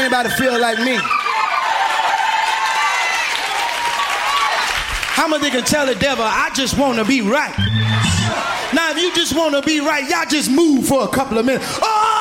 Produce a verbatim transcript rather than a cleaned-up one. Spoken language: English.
Anybody feel like me? How many can tell the devil, I just want to be right? Now, if you just want to be right, y'all just move for a couple of minutes. Oh!